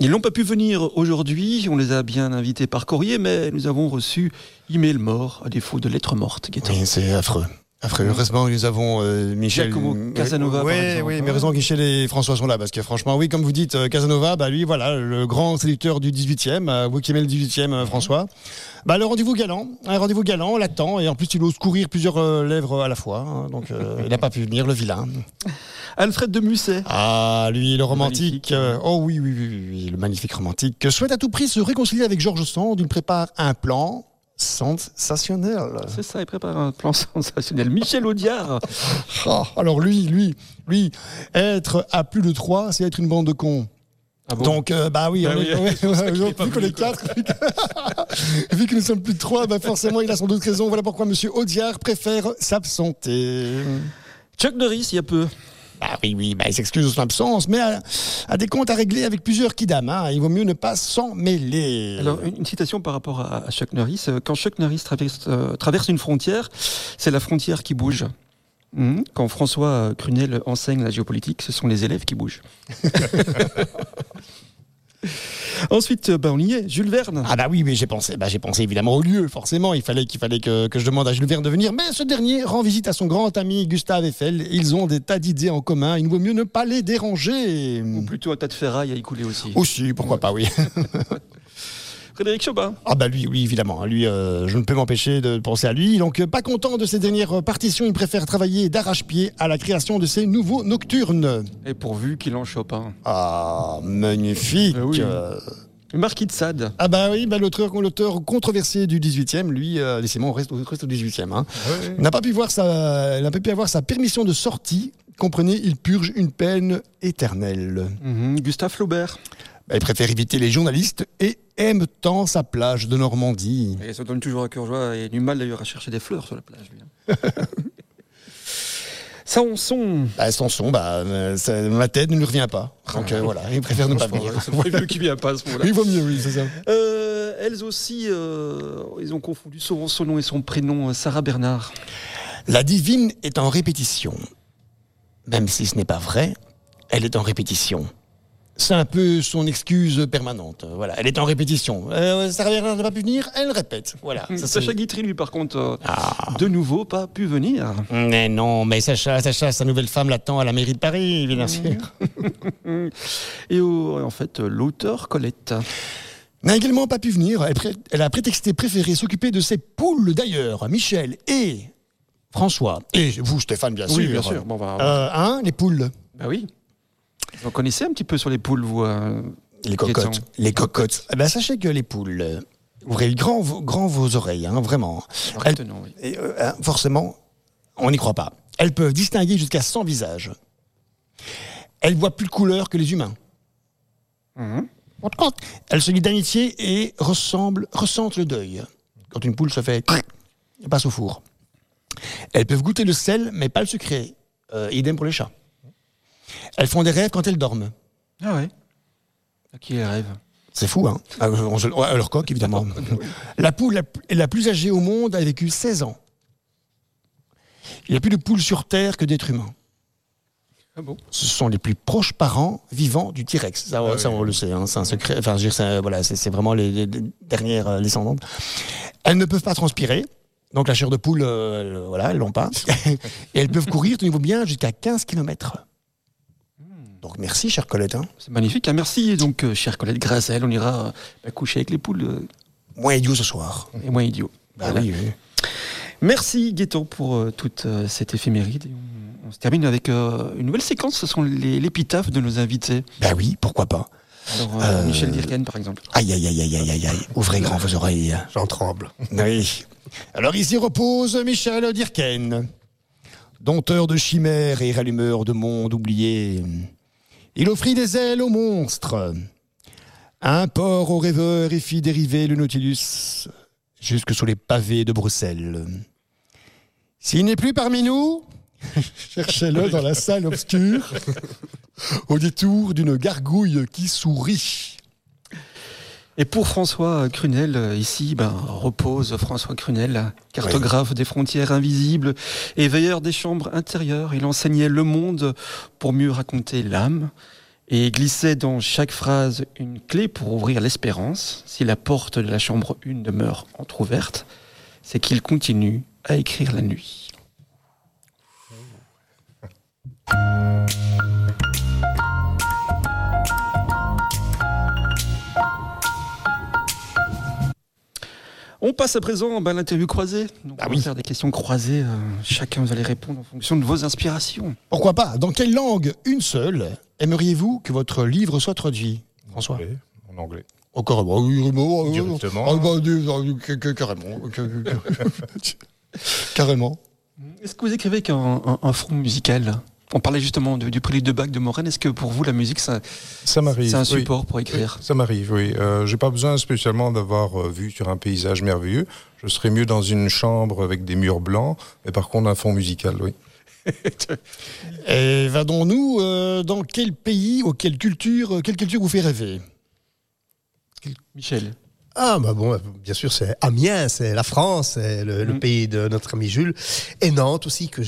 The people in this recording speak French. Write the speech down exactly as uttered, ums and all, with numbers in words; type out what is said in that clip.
Ils n'ont pas pu venir aujourd'hui, on les a bien invités par courrier, mais nous avons reçu email mort, à défaut de lettres mortes. Oui, c'est affreux. Après, heureusement, nous avons euh, Michel... Giacomo Casanova, oui, par exemple. Oui, mais heureusement que Michel et François sont là, parce que franchement, oui, comme vous dites, euh, Casanova, bah lui, voilà, le grand séducteur du dix-huitième, euh, vous qui aimez le dix-huitième, euh, François. Bah, le rendez-vous galant, un rendez-vous galant, on l'attend, et en plus, il ose courir plusieurs euh, lèvres à la fois, hein, donc euh, il n'a pas pu venir, le vilain. Alfred de Musset. Ah, lui, le romantique. Euh, oh oui, oui, oui, oui, oui, le magnifique romantique. Souhaite à tout prix se réconcilier avec Georges Sand, il prépare un plan sensationnel. C'est ça, il prépare un plan sensationnel. Michel Audiard. Oh, alors lui, lui, lui, être à plus de trois, c'est être une bande de cons. Ah bon. Donc, euh, bah oui, bah on oui est, ouais, ouais, vu vu qu'on est quatre, vu que, vu que nous sommes plus de trois, bah forcément, il a sans doute raison. Voilà pourquoi Monsieur Audiard préfère s'absenter. Chuck Norris, il y a peu. Ah oui, oui, bah, il s'excuse de son absence, mais a, a des comptes à régler avec plusieurs kidam. Hein. Il vaut mieux ne pas s'en mêler. Alors, une, une citation par rapport à, à Chuck Norris. Quand Chuck Norris traverse, euh, traverse une frontière, c'est la frontière qui bouge. Mmh. Quand François Crunel enseigne la géopolitique, ce sont les élèves qui bougent. Ensuite, bah on y est, Jules Verne. Ah bah oui, mais j'ai pensé, bah j'ai pensé évidemment au lieu, forcément. Il fallait qu'il fallait que, que je demande à Jules Verne de venir, mais ce dernier rend visite à son grand ami Gustave Eiffel. Ils ont des tas d'idées en commun. Il vaut mieux ne pas les déranger. Ou plutôt un tas de ferraille à y couler aussi. Aussi, pourquoi pas, oui. Frédéric Chopin. Ah bah lui, oui, évidemment. Lui, euh, je ne peux m'empêcher de penser à lui. Donc, euh, pas content de ses dernières partitions, il préfère travailler d'arrache-pied à la création de ses nouveaux nocturnes. Et pourvu qu'il en Chopin. Ah, magnifique. Euh, oui. euh... Le Marquis de Sade. Ah bah oui, bah l'auteur, l'auteur controversé du dix-huitième, lui, euh, laissez-moi, on reste, on reste au dix-huitième. Hein. Ouais. N'a pas pu voir sa, n'a pas pu avoir sa permission de sortie. Comprenez, il purge une peine éternelle. Mmh, Gustave Flaubert. Bah, il préfère éviter les journalistes et aime tant sa plage de Normandie. Et ça donne toujours à cœur joie et du mal d'ailleurs à chercher des fleurs sur la plage. Lui. Sanson. Bah, Sanson, bah, ça, ma tête ne lui revient pas. Donc euh, voilà, il préfère ne pas venir. C'est vrai, mieux qu'il vient pas à ce moment-là. Il vaut mieux, oui, c'est ça. Euh, elles aussi, euh, ils ont confondu souvent son nom et son prénom, Sarah Bernard. La divine est en répétition. Même si ce n'est pas vrai, elle est en répétition. C'est un peu son excuse permanente. Voilà, elle est en répétition. Euh, Sarah Bernard n'a pas pu venir, elle répète. Voilà. Ça, Sacha Guitry, lui, par contre, euh, ah. de nouveau, pas pu venir. Mais non, mais Sacha, Sacha, sa nouvelle femme l'attend à la mairie de Paris, bien sûr. Et oh, en fait, l'auteur Colette n'a également pas pu venir. Elle, pré- elle a prétexté préférer s'occuper de ses poules d'ailleurs. Michel et François et vous, Stéphane, bien sûr. Oui, bien sûr. Bon, bah, euh, hein, les poules. Bah oui. Vous connaissez un petit peu sur les poules, vous euh, Les cocottes. Les cocottes. Eh ben, sachez que les poules, euh, ouvrez grand, grand vos oreilles, hein, vraiment. Elles, non, oui. et, euh, hein, forcément, on n'y croit pas. Elles peuvent distinguer jusqu'à cent visages. Elles voient plus de couleurs que les humains. Mmh. Elles se lient d'amitié et ressemblent, ressentent le deuil. Quand une poule se fait, elle passe au four. Elles peuvent goûter le sel, mais pas le sucré. Euh, idem pour les chats. Elles font des rêves quand elles dorment. Ah ouais. À qui les rêves ? C'est fou, hein. À leur coq, évidemment. La poule la, la plus âgée au monde a vécu seize ans. Il n'y a plus de poules sur Terre que d'êtres humains. Ah bon ? Ce sont les plus proches parents vivants du T-Rex. Ça, ah ça oui. On le sait, hein. C'est un secret. Enfin, je veux dire, c'est, voilà, c'est, c'est vraiment les, les dernières descendantes. Elles ne peuvent pas transpirer. Donc la chair de poule, euh, voilà, elles l'ont pas. Et elles peuvent courir, tenez-vous bien, jusqu'à quinze kilomètres. Donc merci, chère Colette. Hein. C'est magnifique, hein. Merci. Donc, euh, chère Colette, grâce à elle, on ira euh, coucher avec les poules. Euh... Moins idiot ce soir. Et moins idiot. Bah voilà. oui, oui. Merci, Gaëtan, pour euh, toute euh, cette éphéméride. Et on, on se termine avec euh, une nouvelle séquence. Ce sont les, l'épitaphe de nos invités. Bah oui, pourquoi pas. Alors, euh, euh... Michel Dirken, par exemple. Aïe, aïe, aïe, aïe, aïe, aïe. Ouvrez grand vos oreilles. J'en tremble. Oui. Alors ici repose Michel Dirken, dompteur de chimères et rallumeur de mondes oubliés. Il offrit des ailes aux monstres, un port aux rêveurs et fit dériver le Nautilus jusque sous les pavés de Bruxelles. S'il n'est plus parmi nous, cherchez-le dans la salle obscure, au détour d'une gargouille qui sourit. Et pour François Crunel, ici, ben, repose François Crunel, cartographe oui. des frontières invisibles et veilleur des chambres intérieures. Il enseignait le monde pour mieux raconter l'âme. Et glissait dans chaque phrase une clé pour ouvrir l'espérance. Si la porte de la chambre un demeure entr'ouverte, c'est qu'il continue à écrire la nuit. On passe à présent ben, à l'interview croisée. Donc, ah on va oui. faire des questions croisées. Euh, chacun, vous allez répondre en fonction de vos inspirations. Pourquoi pas? Dans quelle langue, une seule, aimeriez-vous que votre livre soit traduit, François? Anglais, en anglais. Oh, carrément, oui, carrément. Directement. Ah, bah, euh, carrément. Carrément. Est-ce que vous écrivez avec un, un, un front musical? On parlait justement de, du prélude de Bach de Morane. Est-ce que pour vous, la musique, ça, Ça m'arrive. c'est un oui. support pour écrire? Ça m'arrive, oui. Euh, j'ai pas besoin spécialement d'avoir euh, vu sur un paysage merveilleux. Je serais mieux dans une chambre avec des murs blancs, mais par contre un fond musical, oui. Et vadons-nous euh, dans quel pays ou quelle culture, quelle culture vous fait rêver? Michel. Ah, bah bon, bien sûr, c'est Amiens, c'est la France, c'est le, Mmh. le pays de notre ami Jules. Et Nantes aussi, que